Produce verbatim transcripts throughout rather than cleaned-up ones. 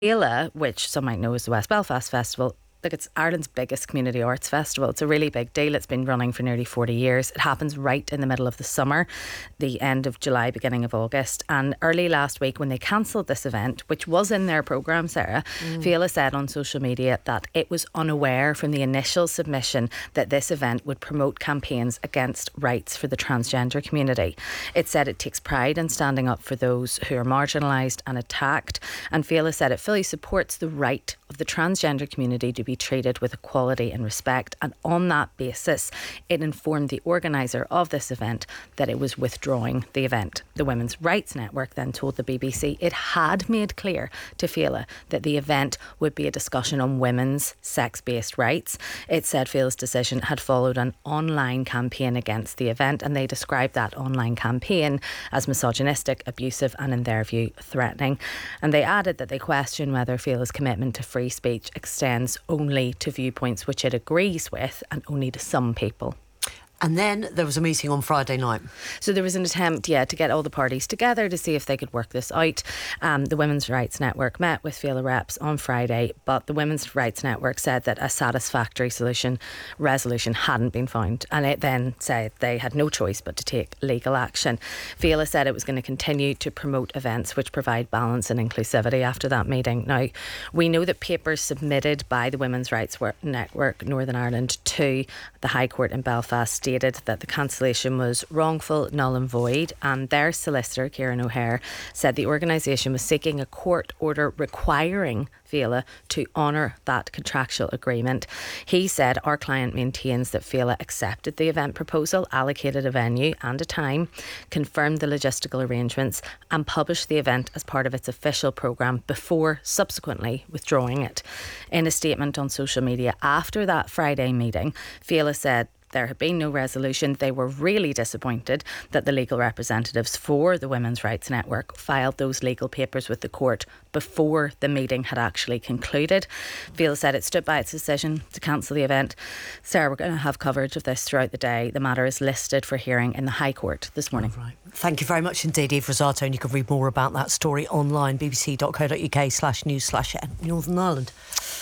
Féile, which some might know as the West Belfast Festival, look, it's Ireland's biggest community arts festival. It's a really big deal. It's been running for nearly forty years. It happens right in the middle of the summer, the end of July, beginning of August. And early last week, when they cancelled this event, which was in their programme, Sarah, mm. Féile said on social media that it was unaware from the initial submission that this event would promote campaigns against rights for the transgender community. It said it takes pride in standing up for those who are marginalised and attacked. And Féile said it fully supports the right of the transgender community to be treated with equality and respect, and on that basis it informed the organiser of this event that it was withdrawing the event. The Women's Rights Network then told the B B C it had made clear to Féile that the event would be a discussion on women's sex-based rights. It said Féile's decision had followed an online campaign against the event, and they described that online campaign as misogynistic, abusive and, in their view, threatening. And they added that they question whether Féile's commitment to free speech extends only to viewpoints which it agrees with and only to some people. And then there was a meeting on Friday night. So there was an attempt, yeah, to get all the parties together to see if they could work this out. Um, the Women's Rights Network met with Féile reps on Friday, but the Women's Rights Network said that a satisfactory solution resolution hadn't been found, and it then said they had no choice but to take legal action. Féile said it was going to continue to promote events which provide balance and inclusivity after that meeting. Now, we know that papers submitted by the Women's Rights Network Northern Ireland to the High Court in Belfast stated that the cancellation was wrongful, null and void, and their solicitor, Kieran O'Hare, said the organisation was seeking a court order requiring Féile to honour that contractual agreement. He said our client maintains that Féile accepted the event proposal, allocated a venue and a time, confirmed the logistical arrangements and published the event as part of its official programme before subsequently withdrawing it. In a statement on social media after that Friday meeting, Féile said there had been no resolution. They were really disappointed that the legal representatives for the Women's Rights Network filed those legal papers with the court before the meeting had actually concluded. Féile said it stood by its decision to cancel the event. Sarah, we're going to have coverage of this throughout the day. The matter is listed for hearing in the High Court this morning. Right. Thank you very much indeed, Eve Rosato, and you can read more about that story online, bbc.co.uk slash news slash Northern Ireland.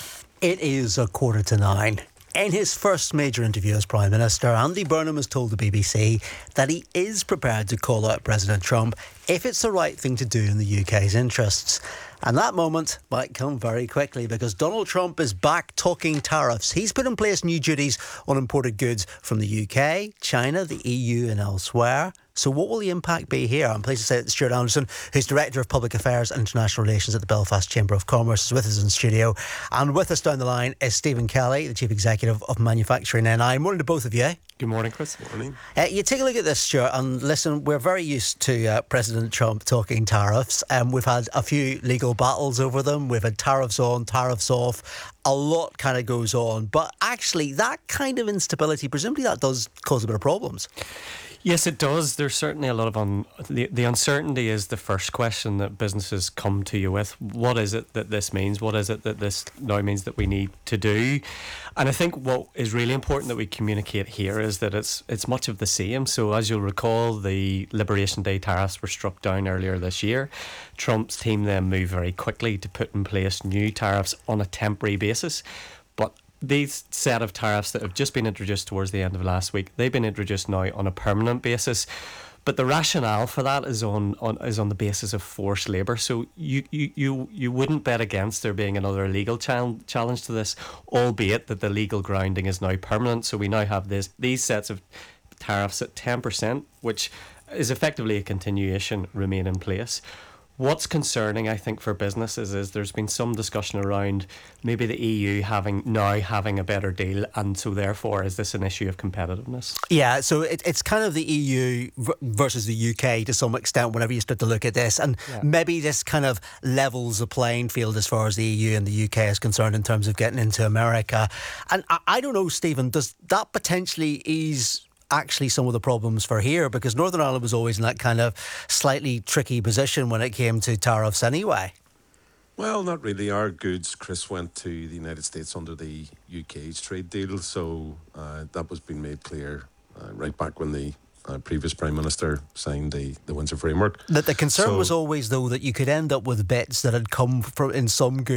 It is a quarter to nine. In his first major interview as Prime Minister, Andy Burnham has told the B B C that he is prepared to call out President Trump if it's the right thing to do in the U K's interests. And that moment might come very quickly because Donald Trump is back talking tariffs. He's put in place new duties on imported goods from the U K, China, the E U and elsewhere. So what will the impact be here? I'm pleased to say that Stuart Anderson, who's Director of Public Affairs and International Relations at the Belfast Chamber of Commerce, is with us in studio. And with us down the line is Stephen Kelly, the Chief Executive of Manufacturing N I. Morning to both of you. Good morning, Chris. Morning. Uh, you take a look at this, Stuart, and listen, we're very used to uh, President Trump talking tariffs. Um, we've had a few legal battles over them. We've had tariffs on, tariffs off. A lot kind of goes on. But actually, that kind of instability, presumably that does cause a bit of problems. Yes, it does. There's certainly a lot of un- the the uncertainty is the first question that businesses come to you with. What is it that this means? What is it that this now means that we need to do? And I think what is really important that we communicate here is that it's it's much of the same. So as you'll recall, the Liberation Day tariffs were struck down earlier this year. Trump's team then moved very quickly to put in place new tariffs on a temporary basis. But these set of tariffs that have just been introduced towards the end of last week, they've been introduced now on a permanent basis. But the rationale for that is on, on is on the basis of forced labour. So you, you, you, you wouldn't bet against there being another legal ch- challenge to this, albeit that the legal grounding is now permanent. So we now have this these sets of tariffs at ten percent, which is effectively a continuation, remain in place. What's concerning, I think, for businesses is there's been some discussion around maybe the E U having now having a better deal, and so therefore is this an issue of competitiveness? Yeah, so it, it's kind of the E U versus the U K to some extent whenever you start to look at this, and yeah. maybe this kind of levels the playing field as far as the E U and the U K is concerned in terms of getting into America. And I, I don't know, Stephen, does that potentially ease actually some of the problems for here, because Northern Ireland was always in that kind of slightly tricky position when it came to tariffs anyway? Well, not really. Our goods, Chris, went to the United States under the U K's trade deal, so uh, that was being made clear uh, right back when the uh, previous Prime Minister signed the, the Windsor Framework. The, the concern so, was always, though, that you could end up with bits that had come from in some goods